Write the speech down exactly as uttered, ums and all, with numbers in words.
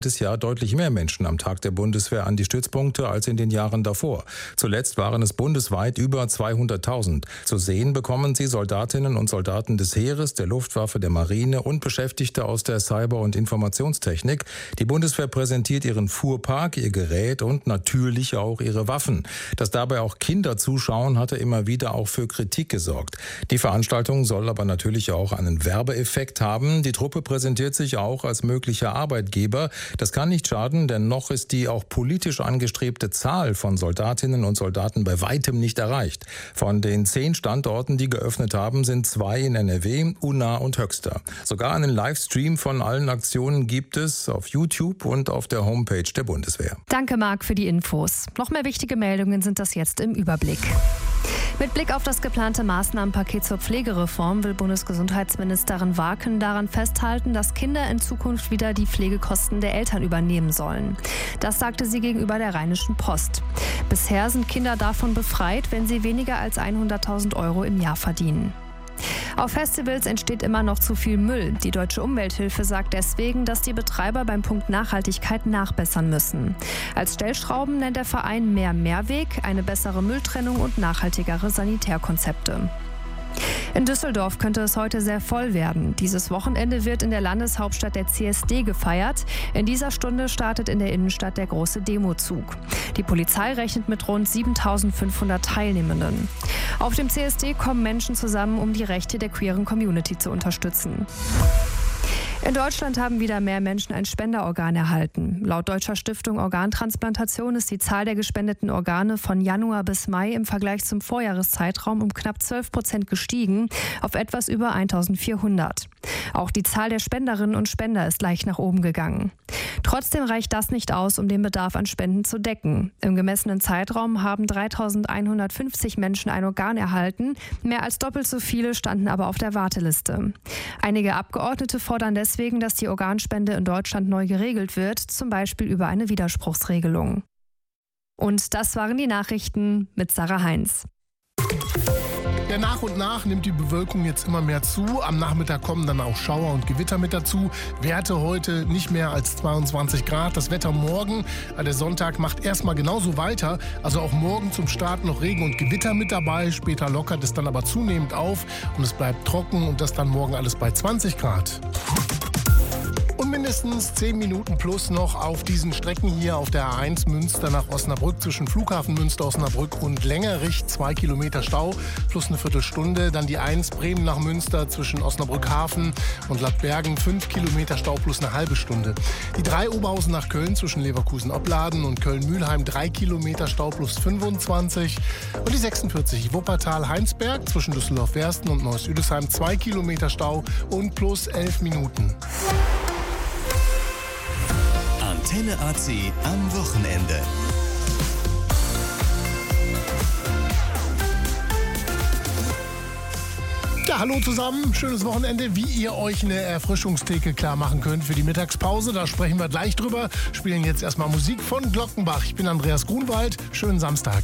Dieses Jahr deutlich mehr Menschen am Tag der Bundeswehr an die Stützpunkte als in den Jahren davor. Zuletzt waren es bundesweit über zweihunderttausend. Zu sehen bekommen sie Soldatinnen und Soldaten des Heeres, der Luftwaffe, der Marine und Beschäftigte aus der Cyber- und Informationstechnik. Die Bundeswehr präsentiert ihren Fuhrpark, ihr Gerät und natürlich auch ihre Waffen. Dass dabei auch Kinder zuschauen, hatte immer wieder auch für Kritik gesorgt. Die Veranstaltung soll aber natürlich auch einen Werbeeffekt haben. Die Truppe präsentiert sich auch als möglicher Arbeitgeber. Das kann nicht schaden, denn noch ist die auch politisch angestrebte Zahl von Soldatinnen und Soldaten bei weitem nicht erreicht. Von den zehn Standorten, die geöffnet haben, sind zwei in N R W, Unna und Höxter. Sogar einen Livestream von allen Aktionen gibt es auf YouTube und auf der Homepage der Bundeswehr. Danke, Marc, für die Infos. Noch mehr wichtige Meldungen sind das jetzt im Überblick. Mit Blick auf das geplante Maßnahmenpaket zur Pflegereform will Bundesgesundheitsministerin Warken daran festhalten, dass Kinder in Zukunft wieder die Pflegekosten der Eltern übernehmen sollen. Das sagte sie gegenüber der Rheinischen Post. Bisher sind Kinder davon befreit, wenn sie weniger als hunderttausend Euro im Jahr verdienen. Auf Festivals entsteht immer noch zu viel Müll. Die Deutsche Umwelthilfe sagt deswegen, dass die Betreiber beim Punkt Nachhaltigkeit nachbessern müssen. Als Stellschrauben nennt der Verein mehr Mehrweg, eine bessere Mülltrennung und nachhaltigere Sanitärkonzepte. In Düsseldorf könnte es heute sehr voll werden. Dieses Wochenende wird in der Landeshauptstadt der C S D gefeiert. In dieser Stunde startet in der Innenstadt der große Demozug. Die Polizei rechnet mit rund siebentausendfünfhundert Teilnehmenden. Auf dem C S D kommen Menschen zusammen, um die Rechte der queeren Community zu unterstützen. In Deutschland haben wieder mehr Menschen ein Spenderorgan erhalten. Laut Deutscher Stiftung Organtransplantation ist die Zahl der gespendeten Organe von Januar bis Mai im Vergleich zum Vorjahreszeitraum um knapp zwölf Prozent gestiegen, auf etwas über eintausendvierhundert. Auch die Zahl der Spenderinnen und Spender ist leicht nach oben gegangen. Trotzdem reicht das nicht aus, um den Bedarf an Spenden zu decken. Im gemessenen Zeitraum haben dreitausendeinhundertfünfzig Menschen ein Organ erhalten. Mehr als doppelt so viele standen aber auf der Warteliste. Einige Abgeordnete fordern deswegen, dass die Organspende in Deutschland neu geregelt wird, zum Beispiel über eine Widerspruchsregelung. Und das waren die Nachrichten mit Sarah Heinz. Ja, nach und nach nimmt die Bewölkung jetzt immer mehr zu. Am Nachmittag kommen dann auch Schauer und Gewitter mit dazu. Werte heute nicht mehr als zweiundzwanzig Grad. Das Wetter morgen, der Sonntag, macht erstmal genauso weiter. Also auch morgen zum Start noch Regen und Gewitter mit dabei. Später lockert es dann aber zunehmend auf und es bleibt trocken und das dann morgen alles bei zwanzig Grad. Und mindestens zehn Minuten plus noch auf diesen Strecken hier auf der A eins Münster nach Osnabrück zwischen Flughafen Münster, Osnabrück und Längerich. Zwei Kilometer Stau plus eine Viertelstunde. Dann die eins Bremen nach Münster zwischen Osnabrück Hafen und Lappbergen. Fünf Kilometer Stau plus eine halbe Stunde. Die drei Oberhausen nach Köln zwischen Leverkusen-Opladen und Köln-Mühlheim. Drei Kilometer Stau plus fünfundzwanzig. Und die sechsundvierzig Wuppertal-Heinsberg zwischen Düsseldorf-Wersten und Neuss-Üdesheim. Zwei Kilometer Stau und plus elf Minuten. Antenne A C am Wochenende. Ja, hallo zusammen, schönes Wochenende. Wie ihr euch eine Erfrischungstheke klar machen könnt für die Mittagspause, da sprechen wir gleich drüber. Spielen jetzt erstmal Musik von Glockenbach. Ich bin Andreas Grunwald, schönen Samstag.